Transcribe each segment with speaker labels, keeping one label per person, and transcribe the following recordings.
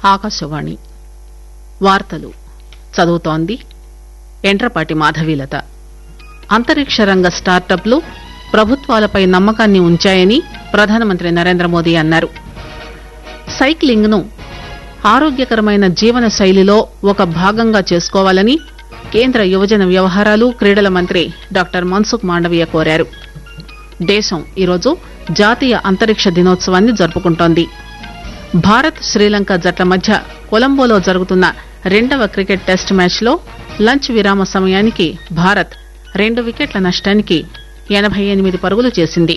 Speaker 1: ఆకాశవాణి వార్తలు చదువుతోంది ఎంట్రపాటి మాధవీలత. అంతరిక్ష రంగ స్టార్టప్లు ప్రభుత్వాలపై నమ్మకాన్ని ఉంచాయని ప్రధానమంత్రి నరేంద్రమోదీ అన్నారు. సైక్లింగ్ ను ఆరోగ్యకరమైన జీవన శైలిలో ఒక భాగంగా చేసుకోవాలని కేంద్ర యువజన వ్యవహారాలు క్రీడల మంత్రి డాక్టర్ మన్సుఖ్ మాండవీయ కోరారు. దేశం ఈరోజు జాతీయ అంతరిక్ష దినోత్సవాన్ని జరుపుకుంటోంది. భారత్ శ్రీలంక జట్ల మధ్య కొలంబోలో జరుగుతున్న 2వ క్రికెట్ టెస్ట్ మ్యాచ్ లో లంచ్ విరామ సమయానికి భారత్ 2 వికెట్ల నష్టానికి 88 పరుగులు చేసింది.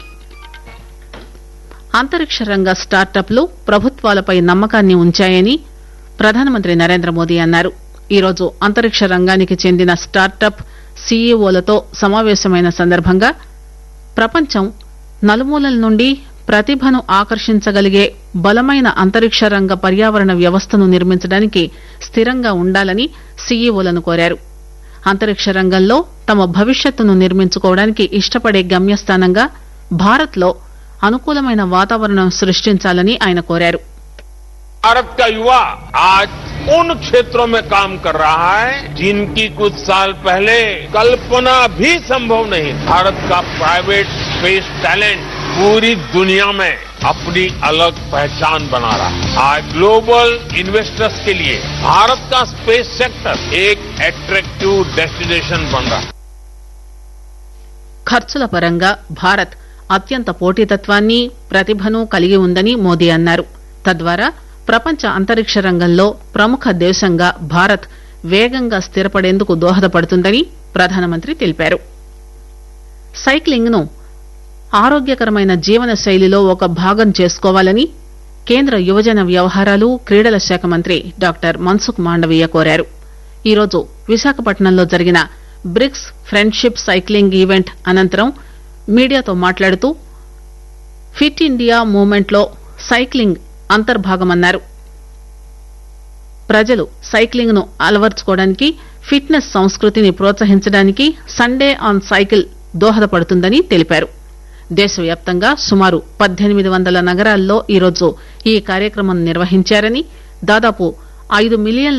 Speaker 1: అంతరిక్ష రంగ స్టార్టప్లు ప్రభుత్వాలపై నమ్మకాన్ని ఉంచాయని ప్రధానమంత్రి నరేంద్రమోదీ అన్నారు. ఈరోజు అంతరిక్ష రంగానికి చెందిన స్టార్టప్ సీఈఓలతో సమావేశమైన సందర్భంగా ప్రపంచం నలుమూలల నుండి ప్రతిభను ఆకర్షించగలిగే బలమైన అంతరిక్ష రంగ పర్యావరణ వ్యవస్థను నిర్మించడానికి స్థిరంగా ఉండాలని సీఈఓలను కోరారు. అంతరిక్ష రంగంలో తమ భవిష్యత్తును నిర్మించుకోవడానికి ఇష్టపడే గమ్యస్థానంగా భారత్ లో అనుకూలమైన వాతావరణం సృష్టించాలని ఆయన కోరారు.
Speaker 2: भारत का युवा आज उन क्षेत्रों में काम कर रहा है जिनकी कुछ साल पहले कल्पना भी संभव नहीं. भारत का प्राइवेट स्पेस टैलेंट पूरी दुनिया में अपनी अलग पहचान बना रहा है. आज ग्लोबल इन्वेस्टर्स के लिए भारत का स्पेस सेक्टर एक अट्रैक्टिव डेस्टिनेशन बन रहा है.
Speaker 1: ఖర్చుల పరంగా భారత్ అత్యంత పోటీతత్వాన్ని ప్రతిభను కలిగి ఉందని మోదీ అన్నారు. తద్వారా ప్రపంచ అంతరిక్ష రంగంలో ప్రముఖ దేశంగా భారత్ వేగంగా స్థిరపడేందుకు దోహదపడుతుందని ప్రధానమంత్రి తెలిపారు. సైక్లింగ్ ను ఆరోగ్యకరమైన జీవన శైలిలో ఒక భాగం చేసుకోవాలని కేంద్ర యువజన వ్యవహారాలు క్రీడల శాఖ మంత్రి డాక్టర్ మన్సుఖ్ మాండవీయ కోరారు. ఈరోజు విశాఖపట్నంలో జరిగిన బ్రిక్స్ ఫ్రెండ్షిప్ సైక్లింగ్ ఈవెంట్ అనంతరం మీడియాతో మాట్లాడుతూ ఫిట్ ఇండియా మూవ్మెంట్ లో సైక్లింగ్ అంతర్భాగమన్నారు. ప్రజలు సైక్లింగ్ ను అలవర్చుకోవడానికి ఫిట్నెస్ సంస్కృతిని ప్రోత్సహించడానికి సండే ఆన్ సైకిల్ దోహదపడుతుందని తెలిపారు. దేశవ్యాప్తంగా సుమారు 1800 నగరాల్లో ఈరోజు ఈ కార్యక్రమం నిర్వహించారని దాదాపు 5 మిలియన్ల